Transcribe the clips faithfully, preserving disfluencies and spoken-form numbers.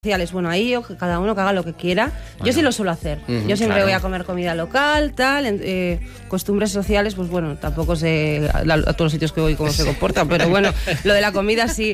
sociales, bueno, ahí yo, cada uno que haga lo que quiera. Bueno. Yo sí lo suelo hacer. Uh-huh, yo siempre claro. voy a comer comida local, tal, eh, costumbres sociales, pues bueno, tampoco sé a, a todos los sitios que voy cómo se comportan, pero bueno, lo de la comida sí.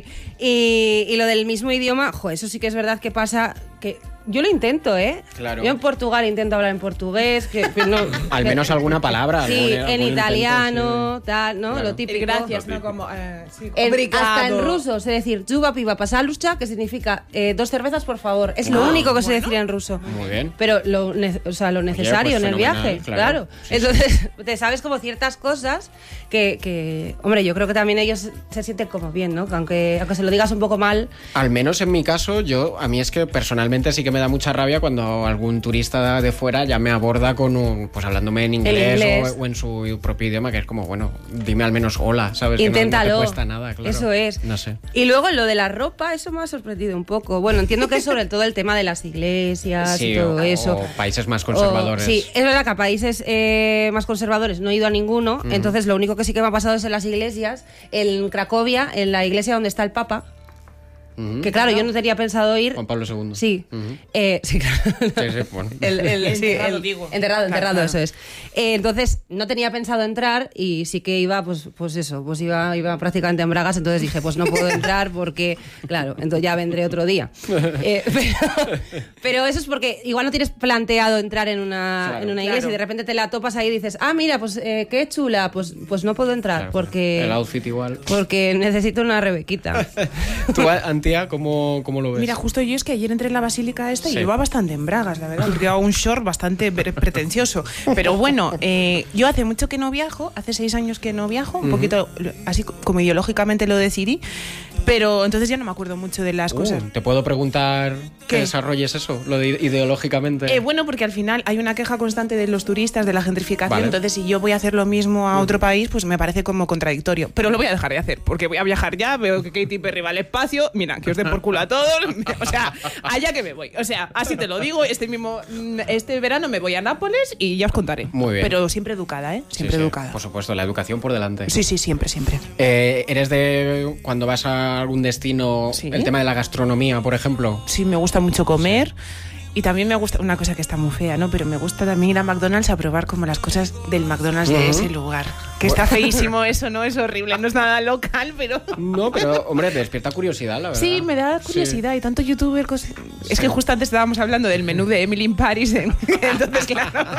Y, y lo del mismo idioma, jo, eso sí que es verdad que pasa, que yo lo intento, ¿eh? Claro. Yo en Portugal intento hablar en portugués, que, que no, al menos que, alguna palabra. Sí, algún, en algún italiano, intento, sí. tal, ¿no? Claro. Lo típico. El gracias, ¿no? Como, eh, sí, en, hasta en ruso sé decir "Juba piva pasalucha", que significa eh, dos cervezas, por favor. Es lo ah, único que bueno. sé decir en ruso. Muy bien. Pero lo, o sea, lo necesario Oye, pues en el viaje, claro. claro. Sí, Entonces, sí. te sabes como ciertas cosas que, que, hombre, yo creo que también ellos se sienten como bien, ¿no? Que aunque, aunque se lo digas un poco mal. Al menos en mi caso, yo, a mí es que personalmente sí que me da mucha rabia cuando algún turista de fuera ya me aborda con un, pues hablándome en inglés, inglés. O, o en su propio idioma, que es como, bueno, dime al menos hola, ¿sabes? Inténtalo. Que no, no te cuesta nada, claro. Eso es. No sé. Y luego lo de la ropa, eso me ha sorprendido un poco. Bueno, entiendo que es sobre todo el tema de las iglesias sí, y todo o, eso. O países más conservadores. O, sí, es verdad que a países eh, más conservadores no he ido a ninguno, mm. entonces lo único que sí que me ha pasado es en las iglesias, en Cracovia, en la iglesia donde está el Papa. Uh-huh. Que claro, yo no tenía pensado ir. Juan Pablo segundo. Sí. Uh-huh. Eh, sí, claro. Sí, sí, bueno. el, el, sí, enterrado, el, digo. Enterrado, enterrado, claro, eso es. Eh, entonces, no tenía pensado entrar y sí que iba, pues, pues eso, pues iba, iba prácticamente en bragas, entonces dije, pues no puedo entrar porque, claro, entonces ya vendré otro día. Eh, pero, pero eso es porque igual no tienes planteado entrar en una, claro, en una iglesia claro. y de repente te la topas ahí y dices, ah, mira, pues eh, qué chula, pues, pues no puedo entrar claro, porque... El outfit igual. Porque necesito una rebequita. ¿Tú, Antía, cómo...? ¿Cómo lo ves? Mira, justo yo es que ayer entré en la basílica esta sí. y iba bastante en bragas, la verdad, porque llevaba un short bastante pretencioso. Pero bueno, eh, yo hace mucho que no viajo, hace seis años que no viajo, un uh-huh. poquito así como ideológicamente lo decidí, pero entonces ya no me acuerdo mucho de las uh, cosas. ¿Te puedo preguntar que desarrolles eso, lo de ideológicamente? Eh, bueno, porque al final hay una queja constante de los turistas, de la gentrificación, vale. entonces si yo voy a hacer lo mismo a otro país, pues me parece como contradictorio. Pero lo voy a dejar de hacer, porque voy a viajar ya, veo que Katy Perry va al espacio, mira, que os den por culo a todos, o sea, allá que me voy. O sea, así te lo digo, este mismo este verano me voy a Nápoles y ya os contaré. Muy bien. Pero siempre educada, ¿eh? Siempre sí, sí, educada. Por supuesto, la educación por delante. Sí, sí, siempre, siempre. Eh, ¿Eres de cuando vas a algún destino, ¿sí? el tema de la gastronomía, por ejemplo? Sí, me gusta mucho comer. Sí. Y también me gusta, una cosa que está muy fea, ¿no? Pero me gusta también ir a McDonald's a probar como las cosas del McDonald's uh-huh. de ese lugar. Que está feísimo eso, ¿no? Es horrible, no es nada local, pero... No, pero, hombre, te despierta curiosidad, la verdad. Sí, me da curiosidad sí. y tanto youtuber... Cos... Es sí. que justo antes estábamos hablando del menú de Emily in Paris, ¿eh? Entonces, claro...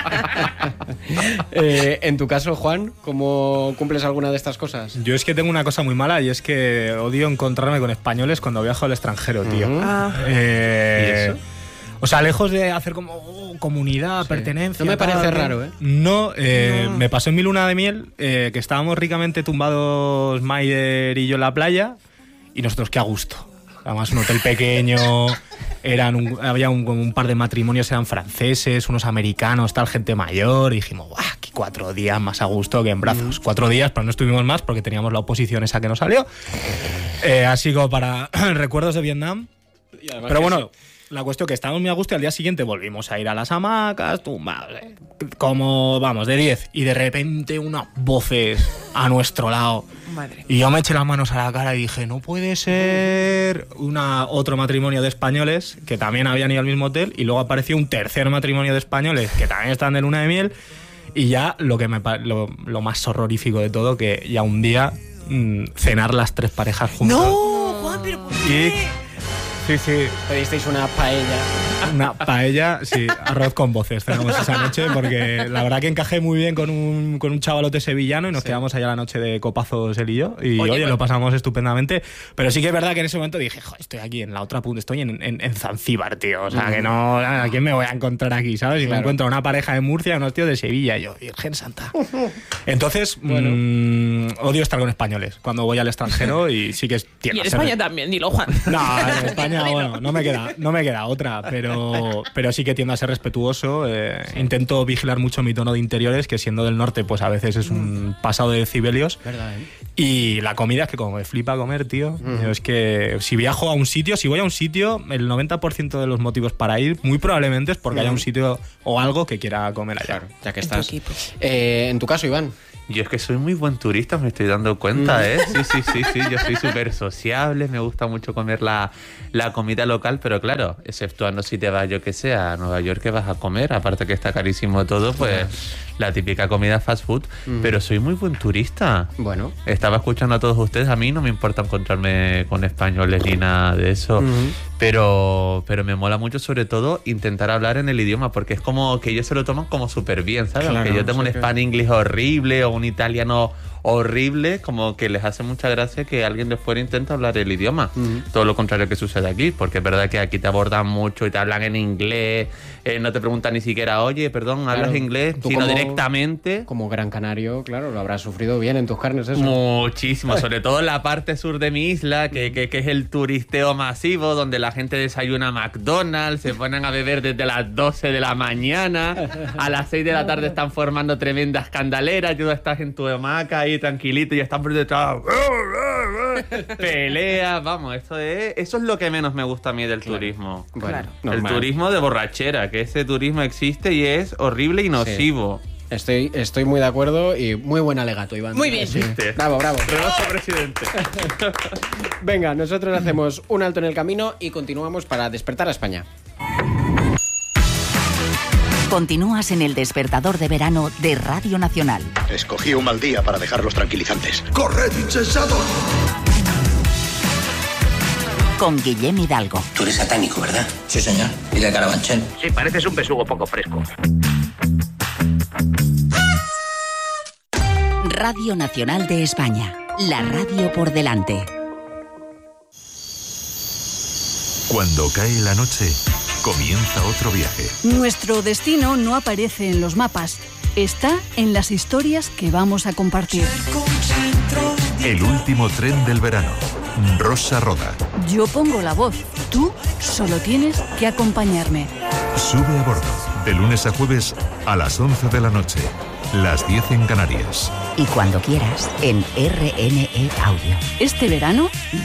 eh, en tu caso, Juan, ¿cómo cumples alguna de estas cosas? Yo es que tengo una cosa muy mala y es que odio encontrarme con españoles cuando viajo al extranjero, tío. Uh-huh. Ah. Eh... ¿Y eso? O sea, lejos de hacer como oh, comunidad, sí. pertenencia... No me parece tal, raro, ¿eh? No, eh, no, me pasó en mi luna de miel eh, que estábamos ricamente tumbados Maider y yo en la playa y nosotros qué a gusto. Además, un hotel pequeño, eran un, había un, un par de matrimonios, eran franceses, unos americanos, tal, gente mayor, y dijimos, ¡guau! Aquí cuatro días más a gusto que en brazos. Mm. Cuatro días, pero no estuvimos más porque teníamos la oposición esa que nos salió. Eh, así como para recuerdos de Vietnam. Pero bueno... Eso. La cuestión que estábamos muy a gusto y al día siguiente volvimos a ir a las hamacas, tumbados, ¿eh? Como, vamos, de diez. Y de repente unas voces a nuestro lado. Madre. Y yo me eché las manos a la cara y dije, no puede ser. Una, otro matrimonio de españoles que también habían ido al mismo hotel. Y luego apareció un tercer matrimonio de españoles que también estaban de luna de miel. Y ya lo, que me, lo, lo más horrorífico de todo, que ya un día mmm, cenar las tres parejas juntos. ¡No, Juan, pero por qué! Y, Sí, sí. Pedisteis una paella. Una paella, sí, arroz con voces tenemos esa noche, porque la verdad que encajé muy bien con un, con un chavalote sevillano y nos sí. quedamos allá la noche de copazos él y yo. Y oye, oye pues, lo pasamos estupendamente. Pero sí que es verdad que en ese momento dije, joder, estoy aquí en la otra punta, estoy en, en, en Zanzíbar, tío. O sea, mm. que no, ¿a quién me voy a encontrar aquí, sabes? Y claro. me encuentro una pareja de Murcia, unos tíos de Sevilla, y yo, Virgen Santa. Entonces, bueno. mmm, odio estar con españoles cuando voy al extranjero y sí que es... Y en España también, dilo, Juan. No, en España, bueno, no me queda, no me queda otra, pero, pero sí que tiendo a ser respetuoso. Eh, sí. Intento vigilar mucho mi tono de interiores, que siendo del norte, pues a veces es un pasado de decibelios. ¿Verdad, eh? Y la comida es que como me flipa comer, tío. Mm. Es que si viajo a un sitio, si voy a un sitio, el noventa por ciento de los motivos para ir, muy probablemente es porque mm. haya un sitio o algo que quiera comer allá. Claro, ya que estás. Eh, en tu caso, Iván. Yo es que soy muy buen turista, me estoy dando cuenta, ¿eh? Sí, sí, sí, sí, yo soy súper sociable, me gusta mucho comer la, la comida local, pero claro, exceptuando si te vas, yo que sé, a Nueva York, que vas a comer, aparte que está carísimo todo, pues la típica comida fast food, mm. pero soy muy buen turista. Bueno. Estaba escuchando a todos ustedes, a mí no me importa encontrarme con españoles ni nada de eso, mm. pero, pero me mola mucho sobre todo intentar hablar en el idioma, porque es como que ellos se lo toman como súper bien, ¿sabes? Claro, aunque yo tengo un que... Spanish English horrible o un italiano horrible, como que les hace mucha gracia que alguien de fuera intenta hablar el idioma. Uh-huh. Todo lo contrario que sucede aquí, porque es verdad que aquí te abordan mucho y te hablan en inglés, eh, no te preguntan ni siquiera, oye, perdón, ¿hablas claro, inglés? Sino como, directamente. Como Gran Canario, claro, lo habrás sufrido bien en tus carnes eso. Muchísimo, sobre todo en la parte sur de mi isla, que, que, que es el turisteo masivo, donde la gente desayuna McDonald's, se ponen a beber desde las doce de la mañana, a las seis de la tarde están formando tremendas candaleras, tú estás en tu hamaca ahí tranquilito y están por detrás pelea, vamos, eso es eso es lo que menos me gusta a mí del claro. turismo. Bueno, el turismo de borrachera, que ese turismo existe y es horrible y nocivo. Sí. Estoy, estoy muy de acuerdo y muy buen alegato, Iván. Muy bien. Sí. Bravo, bravo. Renoso presidente. Venga, nosotros hacemos un alto en el camino y continuamos para despertar a España. Continúas en el despertador de verano de Radio Nacional. Escogí un mal día para dejar los tranquilizantes. ¡Corred, insensatos! Con Guillem Hidalgo. Tú eres satánico, ¿verdad? Sí, señor. ¿Y de Carabanchel? Sí, pareces un besugo poco fresco. Radio Nacional de España. La radio por delante. Cuando cae la noche, comienza otro viaje. Nuestro destino no aparece en los mapas, está en las historias que vamos a compartir. El último tren del verano. Rosa Roda. Yo pongo la voz, tú solo tienes que acompañarme. Sube a bordo, de lunes a jueves a las once de la noche, las diez en Canarias. Y cuando quieras, en R N E Audio. Este verano,